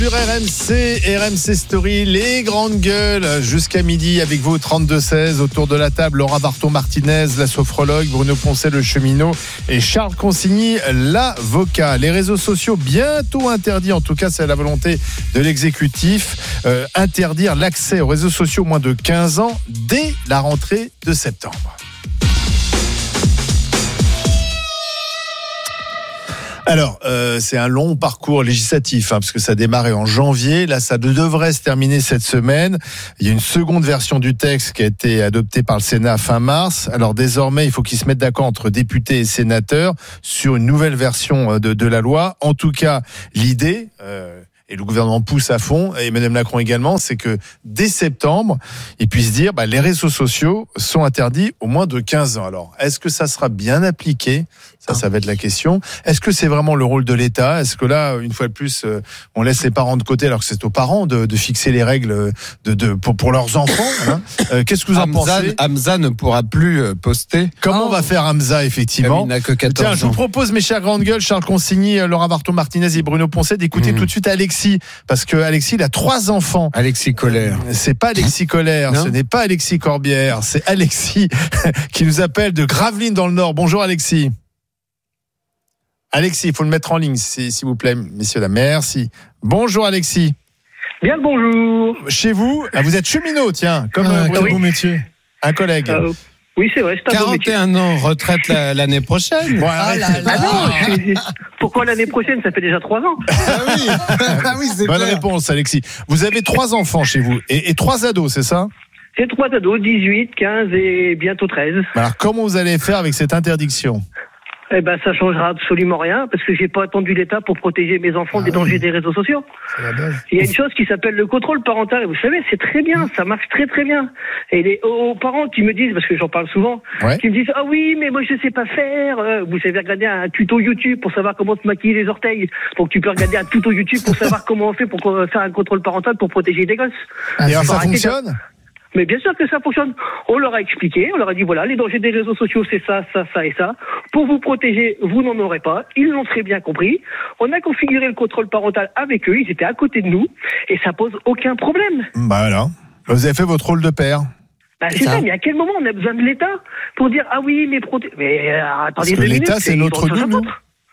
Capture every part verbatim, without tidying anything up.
Sur R M C, R M C Story, les grandes gueules jusqu'à midi avec vous au trente-deux seize autour de la table. Laura Barton-Martinez, la sophrologue, Bruno Poncet, le cheminot et Charles Consigny, l'avocat. Les réseaux sociaux bientôt interdits, en tout cas c'est la volonté de l'exécutif, euh, interdire l'accès aux réseaux sociaux moins de quinze ans dès la rentrée de septembre. Alors, euh, c'est un long parcours législatif, hein, parce que ça a démarré en janvier. Là, ça devrait se terminer cette semaine. Il y a une seconde version du texte qui a été adoptée par le Sénat fin mars. Alors, désormais, il faut qu'ils se mettent d'accord entre députés et sénateurs sur une nouvelle version de, de la loi. En tout cas, l'idée... Euh, et le gouvernement pousse à fond, et Emmanuel Macron également, c'est que dès septembre, ils puissent dire bah, les réseaux sociaux sont interdits au moins de quinze ans. Alors, est-ce que ça sera bien appliqué ? Ça, ça va être la question. Est-ce que c'est vraiment le rôle de l'État ? Est-ce que là, une fois de plus, on laisse les parents de côté alors que c'est aux parents de, de fixer les règles de, de, pour, pour leurs enfants, hein ? euh, Qu'est-ce que vous en Hamza, pensez ? Hamza ne pourra plus poster. Comment oh. on va faire Hamza, effectivement ? Il n'a que quatorze Tiens, je vous propose, mes chers grandes gueules, Charles Consigny, Laura Barton-Martinez et Bruno Poncet, d'écouter mmh. tout de suite Alexis, parce que Alexis, il a trois enfants. Alexis Colère. C'est pas Alexis Colère, ce n'est pas Alexis Corbière, c'est Alexis qui nous appelle de Gravelines dans le Nord. Bonjour Alexis. Alexis, il faut le mettre en ligne, s'il vous plaît, messieurs, dames. Merci. Bonjour Alexis. Bien le bonjour. Chez vous, vous êtes cheminot, tiens, comme ah, un oui. beau métier. Un collègue. Euh, oui, c'est vrai, c'est un quarante et un ans, retraite la, l'année prochaine. Bon, ah, là, là. Ah non, je, pourquoi l'année prochaine ? Ça fait déjà trois ans. Ah oui, ah oui c'est bonne clair. réponse, Alexis. Vous avez trois enfants chez vous et, et trois ados, c'est ça ? C'est trois ados, dix-huit, quinze et bientôt treize. Alors, comment vous allez faire avec cette interdiction ? Eh ben, ça changera absolument rien, parce que j'ai pas attendu l'État pour protéger mes enfants ah des dangers oui. des réseaux sociaux. C'est la base. Il y a une chose qui s'appelle le contrôle parental, et vous savez, c'est très bien, ça marche très très bien. Et les aux parents qui me disent, parce que j'en parle souvent, ouais. qui me disent, ah oui, mais moi je sais pas faire, vous savez regarder un tuto YouTube pour savoir comment se maquiller les orteils, donc tu peux regarder un tuto YouTube pour savoir comment on fait pour faire un contrôle parental pour protéger les gosses. Ah, et alors ça fonctionne ? Mais bien sûr que ça fonctionne. On leur a expliqué, on leur a dit voilà, les dangers des réseaux sociaux, c'est ça, ça, ça et ça. Pour vous protéger, vous n'en aurez pas. Ils l'ont très bien compris. On a configuré le contrôle parental avec eux, ils étaient à côté de nous, et ça pose aucun problème. Bah voilà. Vous avez fait votre rôle de père. Bah c'est ça, mais à quel moment on a besoin de l'État pour dire ah oui, mais proté... Mais euh, attendez Parce que deux l'État, minutes, c'est notre nounou.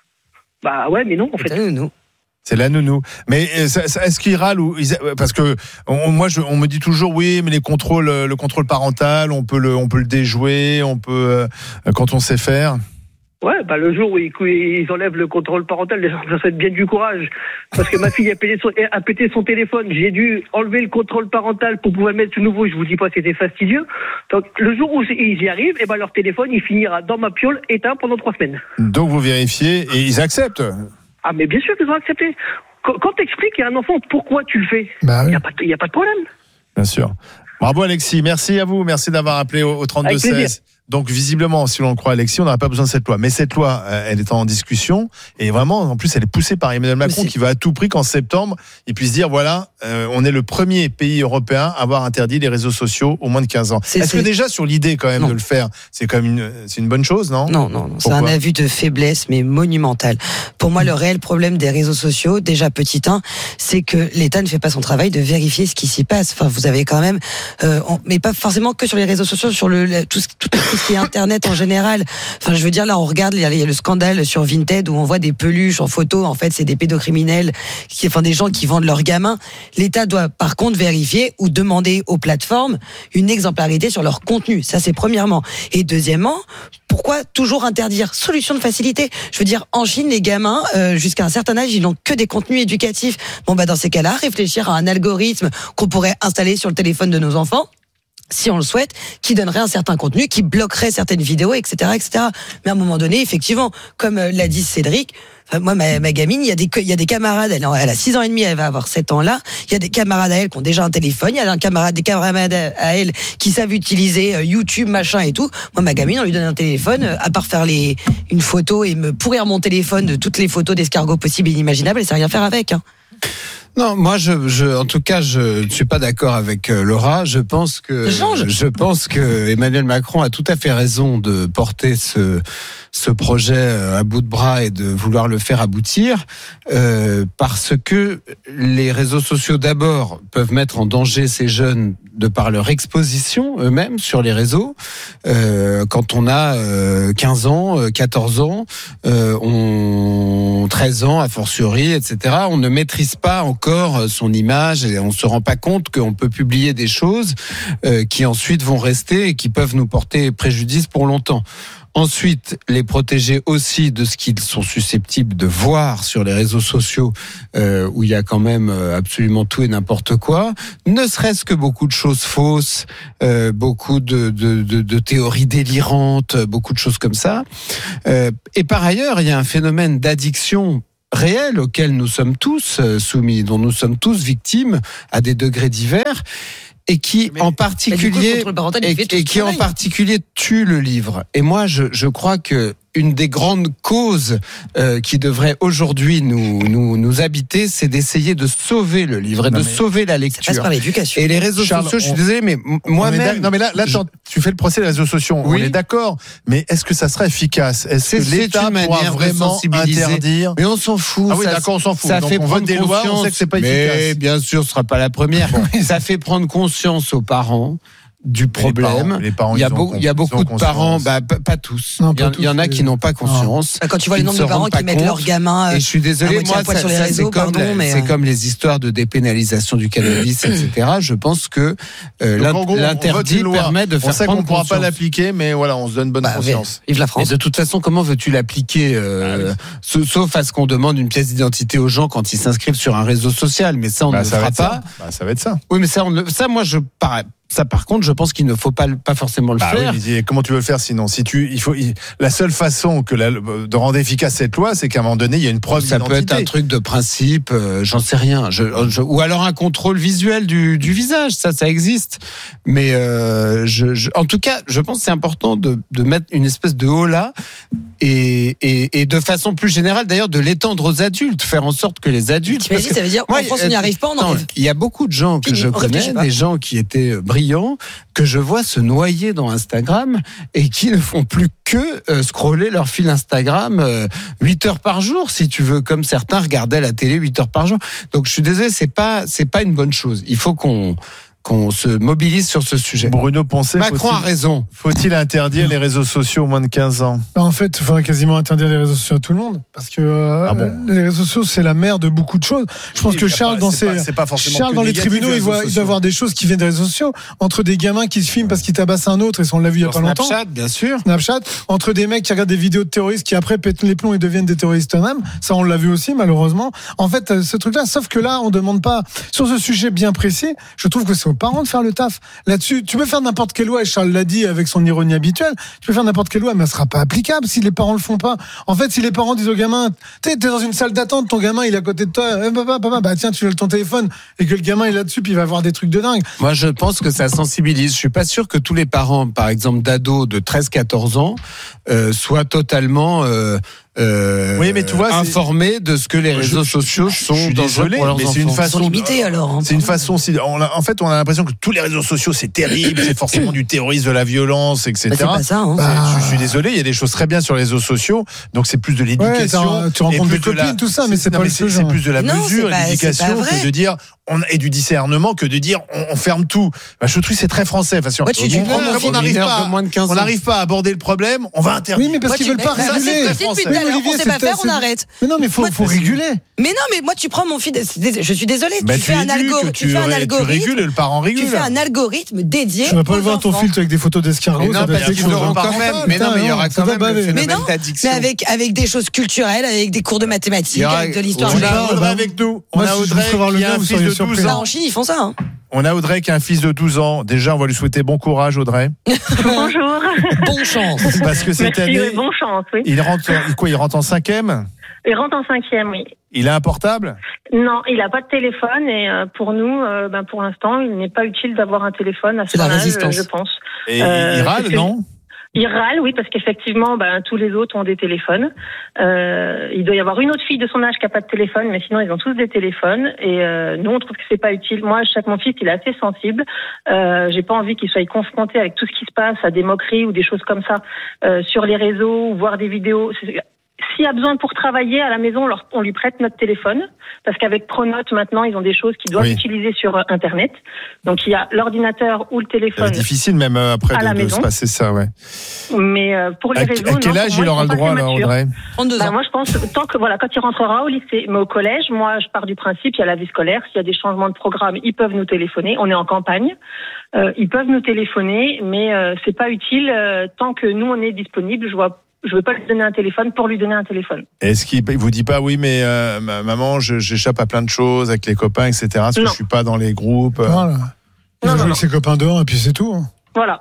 Bah ouais, mais non, en fait. C'est nous. C'est la nounou. Mais est-ce qu'ils râlent ou parce que on, moi je, on me dit toujours oui, mais les contrôles, le contrôle parental, on peut le, on peut le déjouer, on peut euh, quand on sait faire. Ouais, bah le jour où ils, ils enlèvent le contrôle parental, ça fait bien du courage. Parce que ma fille a pété son, a pété son téléphone, j'ai dû enlever le contrôle parental pour pouvoir le mettre de nouveau. Je vous dis pas, c'était fastidieux. Donc le jour où ils y arrivent, et ben leur téléphone, il finira dans ma piole éteint pendant trois semaines. Donc vous vérifiez et ils acceptent. Ah mais bien sûr qu'ils ont accepté. Quand, quand t'expliques à un enfant pourquoi tu le fais, il bah oui. n'y a pas, il y a pas de problème. Bien sûr. Bravo Alexis, merci à vous, merci d'avoir appelé au, au trente-deux seize. Donc visiblement, si l'on le croit Alexis, on n'aurait pas besoin de cette loi. Mais cette loi, elle est en discussion et vraiment, en plus, elle est poussée par Emmanuel Macron qui veut à tout prix qu'en septembre, il puisse dire voilà, euh, on est le premier pays européen à avoir interdit les réseaux sociaux au moins de quinze ans. C'est, Est-ce c'est... que déjà sur l'idée quand même non. de le faire, c'est quand même une, c'est une bonne chose, non ? Non, non, non. C'est un aveu de faiblesse, mais monumental. Pour moi, le réel problème des réseaux sociaux, déjà petit un, c'est que l'État ne fait pas son travail de vérifier ce qui s'y passe. Enfin, vous avez quand même, euh, on, mais pas forcément que sur les réseaux sociaux, sur le, le tout, tout, tout ce qui est Internet en général. Enfin, je veux dire, là, on regarde, il y a, il y a le scandale sur Vinted où on voit des peluches en photo. En fait, c'est des pédocriminels, qui, enfin, des gens qui vendent leurs gamins. L'État doit, par contre, vérifier ou demander aux plateformes une exemplarité sur leur contenu. Ça, c'est premièrement. Et deuxièmement, pourquoi toujours interdire ? Solution de facilité. Je veux dire, en Chine, les gamins, euh, jusqu'à un certain âge, ils n'ont que des contenus éducatifs. Bon, bah, dans ces cas-là, réfléchir à un algorithme qu'on pourrait installer sur le téléphone de nos enfants, si on le souhaite, qui donnerait un certain contenu, qui bloquerait certaines vidéos, et cetera, et cetera. Mais à un moment donné, effectivement, comme l'a dit Cédric, enfin, moi, ma, ma gamine, il y a des, il y a des camarades, elle, elle a six ans et demi, elle va avoir sept ans là. Il y a des camarades à elle qui ont déjà un téléphone. Il y a un camarade, des camarades à elle qui savent utiliser YouTube, machin et tout. Moi, ma gamine, on lui donne un téléphone, à part faire les, une photo et me pourrir mon téléphone de toutes les photos d'escargots possibles et inimaginables, elle sait rien faire avec, hein. Non, moi, je, je, en tout cas, je ne suis pas d'accord avec euh, Laura. Je pense que, je pense que Emmanuel Macron a tout à fait raison de porter ce, ce projet à bout de bras et de vouloir le faire aboutir, euh, parce que les réseaux sociaux, d'abord, peuvent mettre en danger ces jeunes de par leur exposition eux-mêmes sur les réseaux. Euh, quand on a euh, quinze ans, quatorze ans, euh, on treize ans, a fortiori, et cetera, on ne maîtrise pas encore son image et on se rend pas compte qu'on peut publier des choses euh, qui ensuite vont rester et qui peuvent nous porter préjudice pour longtemps. Ensuite, les protéger aussi de ce qu'ils sont susceptibles de voir sur les réseaux sociaux, euh, où il y a quand même absolument tout et n'importe quoi, ne serait-ce que beaucoup de choses fausses, euh, beaucoup de, de, de, de théories délirantes, beaucoup de choses comme ça. Euh, et par ailleurs, il y a un phénomène d'addiction réel auquel nous sommes tous soumis, dont nous sommes tous victimes à des degrés divers. Et qui mais, en particulier et, et qui en particulier tue le livre. Et moi, je, je crois que une des grandes causes euh, qui devrait aujourd'hui nous nous nous habiter, c'est d'essayer de sauver le livre et non de sauver la lecture. Ça passe par l'éducation. Et les réseaux Charles, sociaux, on, je suis désolé, mais moi-même. Non mais là, là je... tu fais le procès des réseaux sociaux. Oui. On est d'accord. Mais est-ce que ça sera efficace? Est-ce que l'État pourra vraiment interdire? Mais on s'en fout. Ah oui, ça, d'accord, on s'en fout. Ça Donc fait on prendre vote des conscience, lois, on sait que c'est pas mais efficace. Bien sûr, ce sera pas la première. Bon. Ça fait prendre conscience aux parents du problème. Les parents, les parents, il y a, ils beau, ont, il y a beaucoup de parents, bah, pas tous. Non, pas il, y en, tous il y en a qui n'ont pas conscience. Non. Quand tu vois le nombre de parents qui mettent leurs gamins, et je suis désolé, moi, ça, sur les ça, réseaux, c'est comme, pardon, mais c'est comme les histoires de dépénalisation du cannabis, et cetera. Je pense que euh, Donc, l'interdit permet de faire on sait prendre qu'on ne pourra conscience. pas l'appliquer, mais voilà, on se donne bonne bah, conscience. Vive la France. Et de toute façon, comment veux-tu l'appliquer euh, ah, oui. Sauf à ce qu'on demande une pièce d'identité aux gens quand ils s'inscrivent sur un réseau social, mais ça, on bah, ne le fera pas. Bah, ça va être ça. Oui, mais ça, on le, ça, moi, je parais. Ça, par contre, je pense qu'il ne faut pas, pas forcément le bah faire. Oui, mais comment tu veux le faire sinon? Si tu, il faut, il, la seule façon que la, de rendre efficace cette loi, c'est qu'à un moment donné, il y a une preuve ça d'identité. Ça peut être un truc de principe, euh, j'en sais rien. Je, je, ou alors un contrôle visuel du, du visage, ça, ça existe. Mais euh, je, je, en tout cas, je pense que c'est important de, de mettre une espèce de holà et, et, et de façon plus générale, d'ailleurs, de l'étendre aux adultes, faire en sorte que les adultes. Tu imagines, ça veut dire moi, en France, on n'y arrive pas, on en Il y a beaucoup de gens que je connais, des gens qui étaient brillants, que je vois se noyer dans Instagram et qui ne font plus que euh, scroller leur fil Instagram euh, huit heures par jour, si tu veux, comme certains regardaient la télé huit heures par jour. Donc je suis désolé, c'est pas c'est pas une bonne chose. Il faut qu'on qu'on se mobilise sur ce sujet. Bruno Poncet, Macron a raison. Faut-il interdire les réseaux sociaux aux moins de quinze ans? En fait, il faudrait quasiment interdire les réseaux sociaux à tout le monde, parce que euh, ah bon. les réseaux sociaux, c'est la mère de beaucoup de choses. Je pense oui, que Charles, pas, dans, ses, pas, pas Charles dans les tribunaux, il, voit, il doit voir des choses qui viennent des réseaux sociaux, entre des gamins qui se filment parce qu'ils tabassent un autre, et ça on l'a vu il y a pas Snapchat, longtemps. Snapchat, bien sûr. Snapchat, entre des mecs qui regardent des vidéos de terroristes qui après pètent les plombs et deviennent des terroristes eux-mêmes, ça on l'a vu aussi malheureusement. En fait, ce truc-là, sauf que là, on demande pas sur ce sujet bien précis. Je trouve que c'est aux parents de faire le taf. Là-dessus, tu peux faire n'importe quelle loi, et Charles l'a dit avec son ironie habituelle, tu peux faire n'importe quelle loi, mais elle sera pas applicable si les parents le font pas. En fait, si les parents disent au gamin, t'es, t'es dans une salle d'attente, ton gamin il est à côté de toi, eh, papa, papa, bah tiens, tu veux ton téléphone, et que le gamin est là-dessus, puis il va voir des trucs de dingue. Moi, je pense que ça sensibilise. Je suis pas sûr que tous les parents, par exemple, d'ados de treize quatorze ans, euh, soient totalement, euh, Euh, oui, mais tu vois, informés de ce que les réseaux je, sociaux je, sont je dangereux pour leurs mais enfants. C'est une façon, Ils sont limités alors. Hein, c'est une façon. Si, on a, en fait, on a l'impression que tous les réseaux sociaux c'est terrible, c'est forcément du terrorisme, de la violence, et cetera. Bah, c'est pas ça. Hein. Bah, je, je suis désolé, il y a des choses très bien sur les réseaux sociaux, donc c'est plus de l'éducation. Ouais, tu rencontres des copines, la, tout ça, mais c'est, c'est pas mais le c'est, c'est plus de la non, mesure, et l'éducation que de dire on et du discernement que de dire on, on ferme tout. Bah, je trouve que c'est très français. Enfin, ouais, tu, on, tu on n'arrive pas, on n'arrive pas à aborder le problème, on va interdire. Oui, mais parce moi, qu'ils veulent pas réguler. On sait pas faire, on arrête. Mais non, mais il faut, faut réguler. Mais non, mais moi, tu prends mon fils. Je suis désolée. Bah, tu, tu fais un algorithme. Tu, tu fais un algorithme. Tu régules, le parent régule. Tu fais un algorithme dédié. Tu vas pas le voir ton filtre avec des photos d'escargots. Non, parce qu'ils auront quand même. Mais non, mais il y aura quand même le phénomène d'addiction. Mais avec avec des choses culturelles, avec des cours de mathématiques, avec de l'histoire. On a Audrey avec nous. On a Audrey qui a un fils de douze ans. En Chine, ils font ça. On a Audrey qui a un fils de douze ans. Déjà, on va lui souhaiter bon courage, Audrey. Bonjour. Bonne chance. Parce que cette Merci, année, oui, bon chance, oui. il rentre, quoi, il rentre en cinquième? Il rentre en cinquième, oui. Il a un portable? Non, il n'a pas de téléphone et euh, pour nous, euh, ben, pour l'instant, il n'est pas utile d'avoir un téléphone à son âge, résistance. je pense. Et euh, il râle, non? Ils râlent, oui, parce qu'effectivement, ben, tous les autres ont des téléphones. Euh, il doit y avoir une autre fille de son âge qui n'a pas de téléphone, mais sinon, ils ont tous des téléphones. Et euh, nous, on trouve que c'est pas utile. Moi, chaque mon fils, il est assez sensible. Euh, j'ai pas envie qu'il soit confronté avec tout ce qui se passe, à des moqueries ou des choses comme ça euh, sur les réseaux, ou voir des vidéos. C'est... S'il y a besoin pour travailler à la maison, on lui prête notre téléphone, parce qu'avec Pronote, maintenant, ils ont des choses qu'ils doivent oui. utiliser sur Internet. Donc, il y a l'ordinateur ou le téléphone. C'est difficile même après de, de se passer ça, ouais. Mais euh, pour les à, réseaux, à quel non, âge moi, il aura le droit, là, Audrey ? trente-deux ans. Bah, moi, je pense, tant que, voilà, quand il rentrera au lycée, mais au collège, moi, je pars du principe, il y a la vie scolaire, s'il y a des changements de programme, ils peuvent nous téléphoner. On est en campagne. Euh, ils peuvent nous téléphoner, mais euh, c'est pas utile euh, tant que nous, on est disponible. Je vois Je veux pas lui donner un téléphone pour lui donner un téléphone. Est-ce qu'il vous dit pas oui, mais euh, maman, je, j'échappe à plein de choses avec les copains, et cetera. Parce que je suis pas dans les groupes. Euh... Voilà. Il non, joue non, avec ses copains dehors et puis c'est tout. Voilà.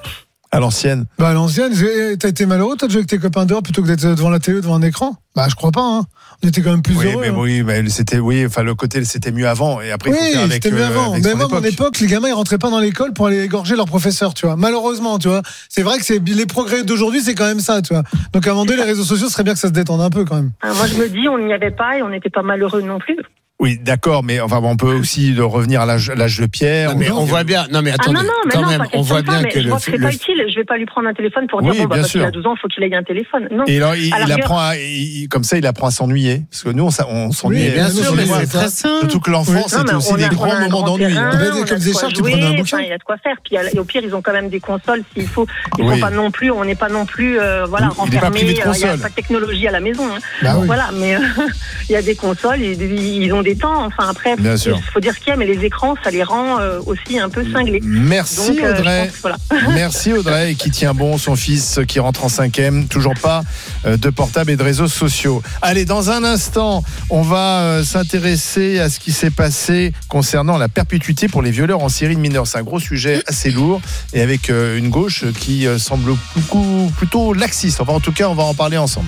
À l'ancienne. Bah à l'ancienne, t'as été malheureux, t'as joué avec tes copains dehors plutôt que d'être devant la télé ou devant un écran. Bah je crois pas. Hein. On était quand même plus oui, heureux. Mais hein. Oui, mais c'était oui, enfin le côté c'était mieux avant et après oui, il faut faire avec. C'était mieux avant. Euh, avec mais moi, à mon époque. époque, les gamins ils rentraient pas dans l'école pour aller égorger leurs professeurs, tu vois. Malheureusement, tu vois. C'est vrai que c'est les progrès d'aujourd'hui, c'est quand même ça, tu vois. Donc à un moment donné, les réseaux sociaux, ce serait bien que ça se détende un peu quand même. Ah, moi je me dis, on n'y avait pas et on n'était pas malheureux non plus. Oui, d'accord, mais enfin, on peut aussi de revenir à l'âge, l'âge de pierre. Non, mais on voit bien. Non, mais attendez. Ah non, non, mais quand non, même, on voit bien pas, que je le. vois que c'est le... pas utile. Je vais pas lui prendre un téléphone pour dire oui, bon, bah, bien parce sûr. qu'il a douze ans, il faut qu'il ait un téléphone. Non. Et alors, il, il rigueur... apprend, à, il, comme ça, il apprend à s'ennuyer, parce que nous, on, on s'ennuie. Oui, bien sûr, mais c'est très simple. Surtout que l'enfance, oui. c'était aussi des grands moments d'ennui. Comme des écharpes, tu prenais un bouquin. Il y a de quoi faire. Puis au pire, ils ont quand même des consoles s'il faut. Ils sont pas non plus. On n'est pas non plus, voilà, renfermés. Il n'y a pas de technologie à la maison. Voilà, mais il y a des consoles. Ils ont des temps. Enfin après, bien sûr. Il faut dire ce qu'il y a, mais les écrans, ça les rend euh, aussi un peu cinglés. Merci Donc, Audrey. euh, pense, voilà. Merci Audrey, qui tient bon son fils qui rentre en cinquième. Toujours pas euh, de portable et de réseaux sociaux. Allez, dans un instant, on va euh, s'intéresser à ce qui s'est passé concernant la perpétuité pour les violeurs en série de mineurs. C'est un gros sujet assez lourd et avec euh, une gauche qui euh, semble beaucoup, plutôt laxiste. Enfin, en tout cas, on va en parler ensemble.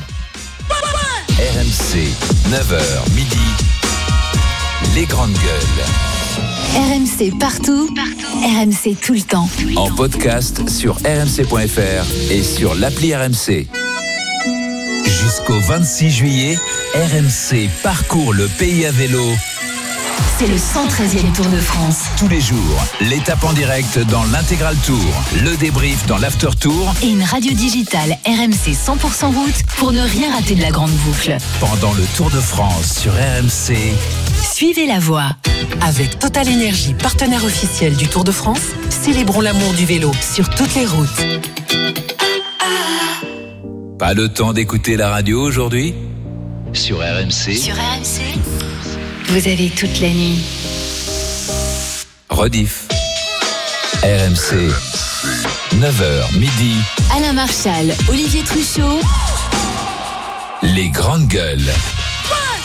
R M C, neuf heures midi. Les grandes gueules. R M C partout, partout. R M C tout le temps. En podcast sur r m c point f r et sur l'appli R M C. Jusqu'au vingt-six juillet, R M C parcourt le pays à vélo. C'est le cent treizième Tour de France. Tous les jours, l'étape en direct dans l'intégral Tour, le débrief dans l'after Tour et une radio digitale R M C cent pour cent route pour ne rien rater de la grande boucle. Pendant le Tour de France sur R M C, suivez la voie. Avec Total Énergie, partenaire officiel du Tour de France, célébrons l'amour du vélo sur toutes les routes. Pas le temps d'écouter la radio aujourd'hui ? Sur R M C. Sur R M C, vous avez toute la nuit. Rediff. R M C. neuf heures midi. Alain Marchal, Olivier Truchot. Les grandes gueules.